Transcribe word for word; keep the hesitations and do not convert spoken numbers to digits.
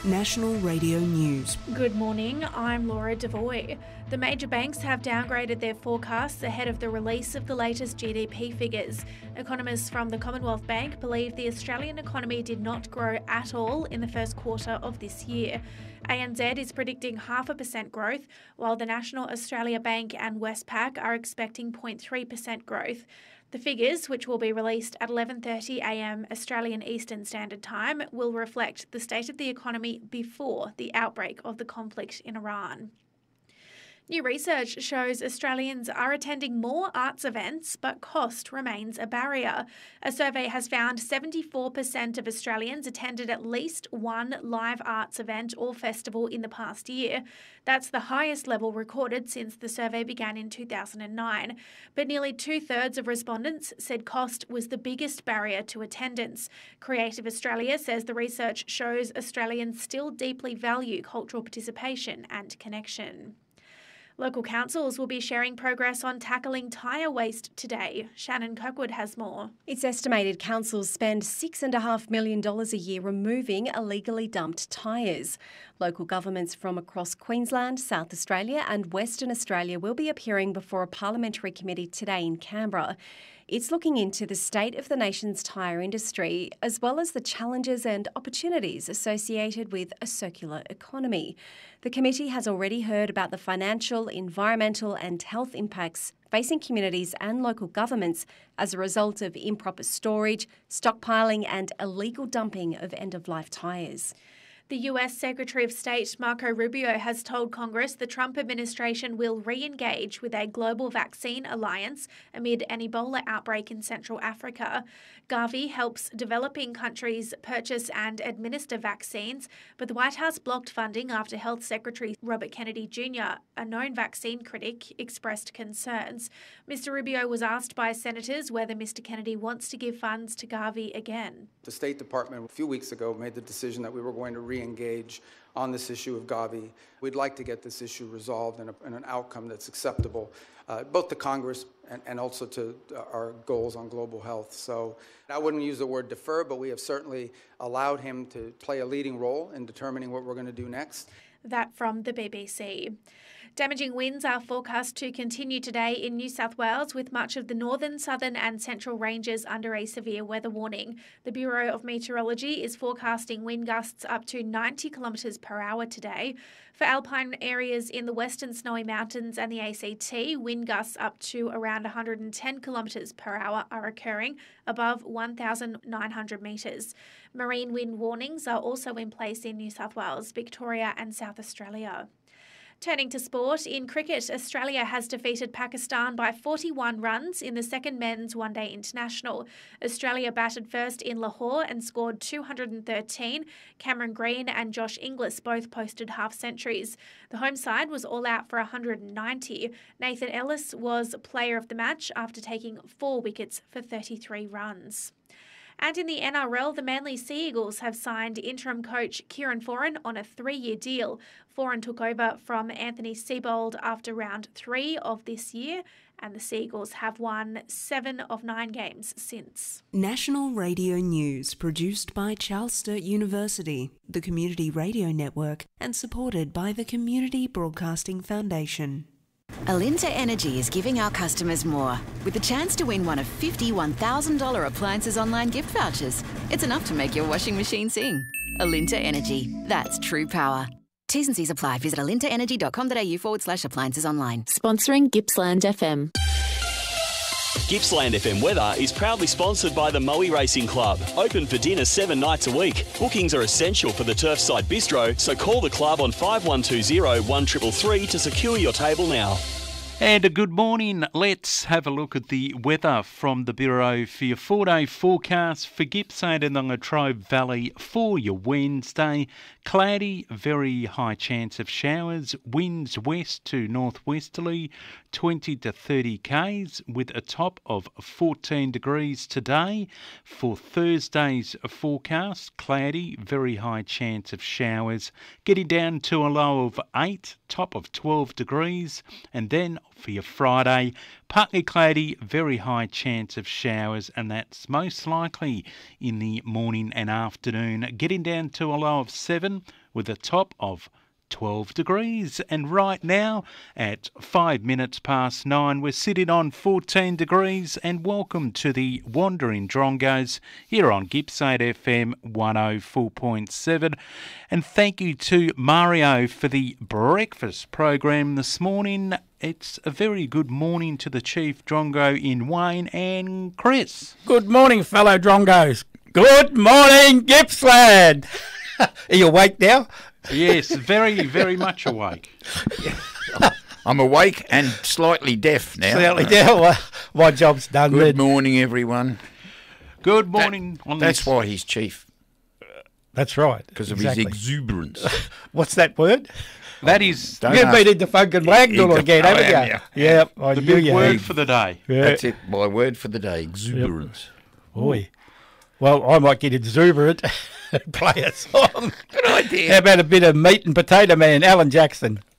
National Radio News. Good morning, I'm Laura Devoy. The major banks have downgraded their forecasts ahead of the release of the latest G D P figures. Economists from the Commonwealth Bank believe the Australian economy did not grow at all in the first quarter of this year. A N Z is predicting half a percent growth, while the National Australia Bank and Westpac are expecting zero point three percent growth. The figures, which will be released at eleven thirty a m Australian Eastern Standard Time, will reflect the state of the economy before the outbreak of the conflict in Iran. New research shows Australians are attending more arts events, but cost remains a barrier. A survey has found seventy-four percent of Australians attended at least one live arts event or festival in the past year. That's the highest level recorded since the survey began in two thousand nine. But nearly two-thirds of respondents said cost was the biggest barrier to attendance. Creative Australia says the research shows Australians still deeply value cultural participation and connection. Local councils will be sharing progress on tackling tyre waste today. Shannon Kirkwood has more. It's estimated councils spend six point five million dollars a year removing illegally dumped tyres. Local governments from across Queensland, South Australia and Western Australia will be appearing before a parliamentary committee today in Canberra. It's looking into the state of the nation's tyre industry, as well as the challenges and opportunities associated with a circular economy. The committee has already heard about the financial, environmental and health impacts facing communities and local governments as a result of improper storage, stockpiling and illegal dumping of end-of-life tyres. The U S Secretary of State Marco Rubio has told Congress the Trump administration will re-engage with a global vaccine alliance amid an Ebola outbreak in Central Africa. Gavi helps developing countries purchase and administer vaccines, but the White House blocked funding after Health Secretary Robert Kennedy Junior, a known vaccine critic, expressed concerns. Mister Rubio was asked by senators whether Mister Kennedy wants to give funds to Gavi again. The State Department a few weeks ago made the decision that we were going to re-engage on this issue of Gavi. We'd like to get this issue resolved in, a, in an outcome that's acceptable, uh, both to Congress and, and also to our goals on global health. So I wouldn't use the word defer, but we have certainly allowed him to play a leading role in determining what we're going to do next. That from the B B C. Damaging winds are forecast to continue today in New South Wales, with much of the northern, southern and central ranges under a severe weather warning. The Bureau of Meteorology is forecasting wind gusts up to ninety kilometres per hour today. For alpine areas in the Western Snowy Mountains and the A C T, wind gusts up to around one hundred ten kilometres per hour are occurring above one thousand nine hundred metres. Marine wind warnings are also in place in New South Wales, Victoria and South Australia. Turning to sport, in cricket, Australia has defeated Pakistan by forty-one runs in the second men's one-day international. Australia batted first in Lahore and scored two hundred thirteen. Cameron Green and Josh Inglis both posted half-centuries. The home side was all out for one hundred ninety. Nathan Ellis was player of the match after taking four wickets for thirty-three runs. And in the N R L, the Manly Sea Eagles have signed interim coach Kieran Foran on a three-year deal. Foran took over from Anthony Seibold after round three of this year, and the Sea Eagles have won seven of nine games since. National Radio News, produced by Charles Sturt University, the Community Radio Network, and supported by the Community Broadcasting Foundation. Alinta Energy is giving our customers more, with the chance to win one of fifty one thousand dollars appliances online gift vouchers. It's enough to make your washing machine sing. Alinta Energy. That's true power. T's and C's apply. Visit alintaenergy.com.au forward slash appliances online. Sponsoring Gippsland F M. Gippsland F M weather is proudly sponsored by the Moe Racing Club. Open for dinner seven nights a week. Bookings are essential for the Turfside Bistro, so call the club on five one two zero, one three three three to secure your table now. And a good morning. Let's have a look at the weather from the Bureau for your four-day forecast for Gippsland and the Latrobe Valley for your Wednesday. Cloudy, very high chance of showers, winds west to northwesterly, twenty to thirty k's with a top of fourteen degrees today. For Thursday's forecast, cloudy, very high chance of showers, getting down to a low of eight, top of twelve degrees, and then for your Friday, partly cloudy, very high chance of showers, and that's most likely in the morning and afternoon, getting down to a low of seven with a top of twelve degrees. And right now, at five minutes past nine, we're sitting on fourteen degrees. And welcome to the Wandering Drongos here on Gippsland F M one oh four point seven. And thank you to Mario for the breakfast program this morning. It's a very good morning to the Chief Drongo in Wayne and Chris. Good morning, fellow Drongos. Good morning, Gippsland. Are you awake now? Yes, very, very much awake. I'm awake and slightly deaf now. Slightly deaf. Well, my job's done. Good morning, everyone. Good morning. That, on that's this. why he's chief. That's right. Because of exactly. his exuberance. What's that word? That is... Don't You've ask. been into Funk and Wagnall again, I haven't am, you? yeah. Yeah, I the knew big you word had. for the day. Yeah. That's it. My word for the day. Exuberance. Boy. Well, I might get exuberant and play a song. Good idea. How about a bit of Meat and Potato Man, Alan Jackson?